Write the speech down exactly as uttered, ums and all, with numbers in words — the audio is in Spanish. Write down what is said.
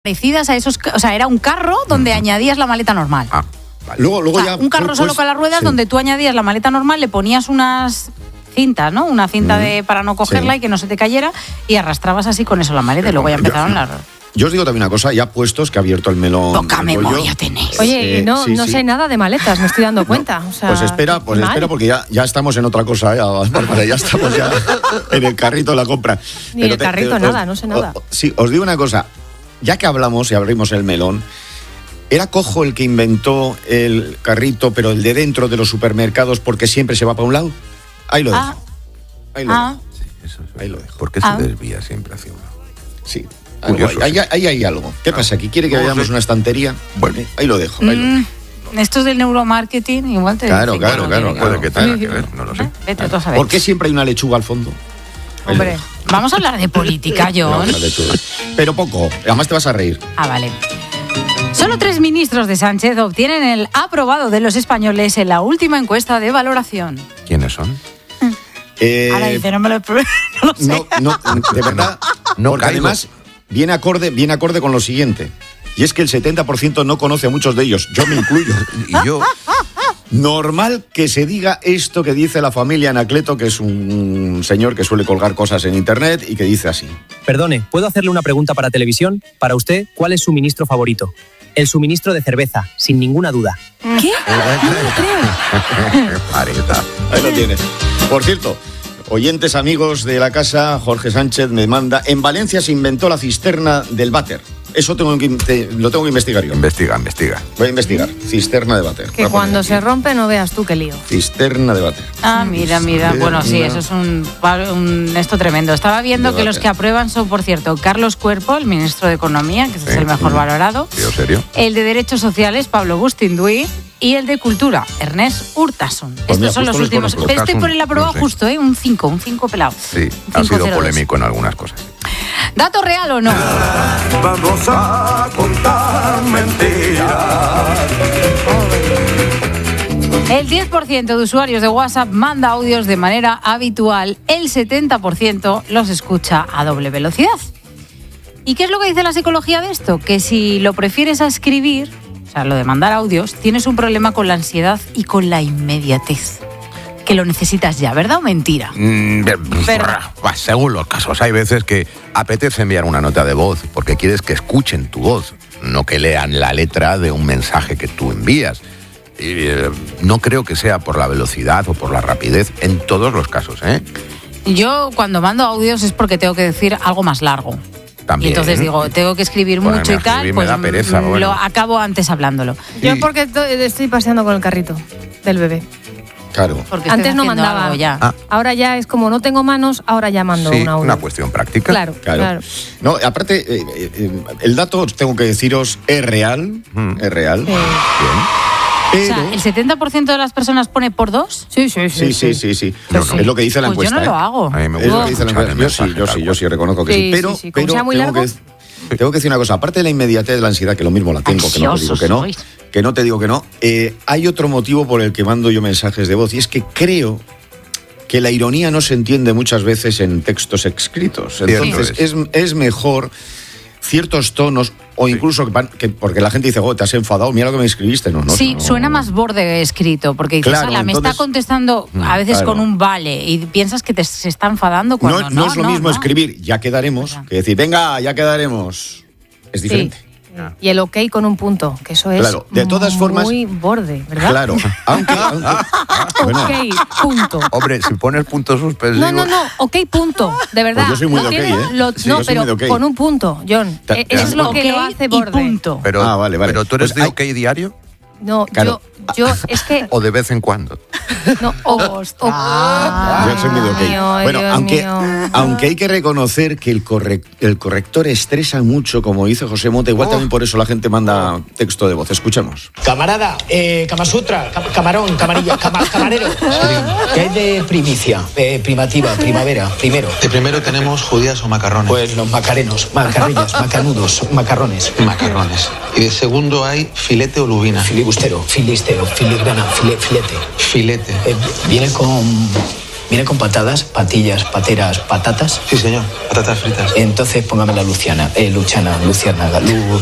parecidas a esos, o sea, era un carro donde uh-huh. añadías la maleta normal. Ah, vale. Luego, luego o sea, ya, un carro pues, solo con las ruedas sí. donde tú añadías la maleta normal, le ponías unas cintas, ¿no? Una cinta uh-huh. de para no cogerla sí. y que no se te cayera y arrastrabas así con eso la maleta y luego ya empezaron las... Yo os digo también una cosa, ya puestos que ha abierto el melón. Poca memoria tenéis. Oye, eh, no, sí, no sí. sé nada de maletas, me estoy dando cuenta. No, o sea, pues espera, pues mal. espera, porque ya, ya estamos en otra cosa, ya, ya estamos ya en el carrito de la compra. Ni Pero el te, carrito, te, nada, os, no sé nada. Os, sí, os digo una cosa, ya que hablamos y abrimos el melón, ¿era cojo el que inventó el carrito, pero el de dentro de los supermercados porque siempre se va para un lado? Ahí lo dejo. Ah. Ahí lo ah. dejo. Sí, eso es Ahí lo dejo. ¿Por qué ah. se desvía siempre hacia un lado? Sí. Curioso, ahí, ahí, ahí hay algo. ¿Qué pasa? ¿Aquí quiere que no, veamos sí. una estantería? Bueno, ahí lo dejo. Ahí mm, lo dejo. Esto es del neuromarketing, igual te Claro, dice, claro, claro. Puede claro. que tenga que ver, no lo sé. Vete tú a saber. ¿Por qué siempre hay una lechuga al fondo? Hombre, vamos a hablar de política, John. Pero poco, además te vas a reír. Ah, vale. Solo tres ministros de Sánchez obtienen el aprobado de los españoles en la última encuesta de valoración. ¿Quiénes son? Eh, Ahora dice, no me lo, no lo sé. No, no, de verdad. No, porque caigo. además viene acorde, viene acorde con lo siguiente. Y es que el setenta por ciento no conoce a muchos de ellos. Yo me incluyo. Y yo... Normal que se diga esto que dice la familia Anacleto, que es un señor que suele colgar cosas en internet y que dice así. Perdone, ¿puedo hacerle una pregunta para televisión? Para usted, ¿cuál es su ministro favorito? El suministro de cerveza, sin ninguna duda. ¿Qué? No lo creo. Ahí lo tienes. Por cierto, oyentes amigos de la casa, Jorge Sánchez me manda, en Valencia se inventó la cisterna del váter. Eso tengo que, te, lo tengo que investigar yo. Investiga, investiga. Voy a investigar. Cisterna de váter. Que cuando se rompe no veas tú qué lío. Cisterna de váter. Ah, mira, mira. Bueno, sí, eso es un, un esto tremendo. Estaba viendo que los que aprueban son, por cierto, Carlos Cuerpo, el ministro de Economía, que sí. es el mejor valorado. ¿Sí, en serio? El de Derechos Sociales, Pablo Bustinduy. Y el de Cultura, Ernest Urtasun. Pues Estos mira, son los últimos. Pero estoy por el aprobado no sé. justo, ¿eh? Un cinco, un cinco pelado. Sí, ha sido polémico en algunas cosas. ¿Dato real o no? Vamos a contar mentiras. El diez por ciento de usuarios de WhatsApp manda audios de manera habitual. El setenta por ciento los escucha a doble velocidad. ¿Y qué es lo que dice la psicología de esto? Que si lo prefieres a escribir, o sea, lo de mandar audios, tienes un problema con la ansiedad y con la inmediatez. Que lo necesitas ya, ¿verdad o mentira? Mm, Pero... Según los casos, hay veces que apetece enviar una nota de voz porque quieres que escuchen tu voz, no que lean la letra de un mensaje que tú envías. Y, eh, no creo que sea por la velocidad o por la rapidez en todos los casos, ¿eh? Yo cuando mando audios es porque tengo que decir algo más largo. También. Y entonces digo, tengo que escribir Ponerme mucho y tal, escribir, pues me da pereza, lo bueno. acabo antes hablándolo. Yo porque estoy paseando con el carrito del bebé. Claro. Porque antes no mandaba. Ya. Ah. Ahora ya es como no tengo manos, ahora ya mando sí, un audio. Una cuestión práctica. Claro, claro. claro. No, aparte, eh, eh, el dato, tengo que deciros, es real. Mm. Es real. Sí. Bien. Pero... O sea, ¿el setenta por ciento de las personas pone por dos? Sí, sí, sí. Sí, sí, sí. sí. No, no. Es lo que dice la pues encuesta. Yo no ¿eh? lo hago. A mí me gusta. Es lo que dice la encuesta. Yo sí, yo sí, yo sí reconozco que sí. sí. Pero, sí, sí. Pero sea muy tengo, largo, que, tengo que decir una cosa. Aparte de la inmediatez de la ansiedad, que lo mismo la tengo, que no te digo que no, que no te digo que no, eh, hay otro motivo por el que mando yo mensajes de voz y es que creo que la ironía no se entiende muchas veces en textos escritos. Entonces es, es mejor ciertos tonos o incluso que, que porque la gente dice, oh, te has enfadado, mira lo que me escribiste. No, no, sí, no, suena no. más borde escrito, porque dices, claro, ala, me entonces, está contestando a veces claro. con un vale y piensas que te se está enfadando cuando no. No, no es lo no, mismo no. escribir, ya quedaremos, que decir, venga, ya quedaremos. Es diferente. Sí. Y el ok con un punto, que eso es claro, de todas muy formas, borde, ¿verdad? Claro, aunque... aunque bueno. Ok, punto. Hombre, si pones punto suspensivo... No, no, no, ok, punto, de verdad. Pues yo soy muy no de ok, ¿eh? Lo, sí, no, yo soy pero muy de okay. con un punto, John. Ta, es lo okay que lo hace borde. Punto. Pero, ah, vale, vale. pero tú eres pues de ok hay... diario. No, claro. yo, yo, es que... O de vez en cuando. No, o... o ah, yo soy muy de ok. Mío, bueno, Dios aunque, mío. aunque hay que reconocer que el, correct, el corrector estresa mucho, como dice José Mota, igual oh. también por eso la gente manda texto de voz. Escuchemos. Camarada, eh, Kamasutra, cam camarón, camarilla, cama camarero. ¿Qué hay de primicia? Eh, primativa, primavera, primero. De primero tenemos judías o macarrones. Pues los macarenos, macarrillas, macanudos, macarrones. Macarrones. Y de segundo hay filete o lubina. Filibustero, filistero, filigrana, file, filete. Filete. Eh, viene con ¿Viene con patadas, patillas, pateras, patatas? Sí, señor. Patatas fritas. Entonces póngame la Luciana, eh, Luchana, Luciana, Lu,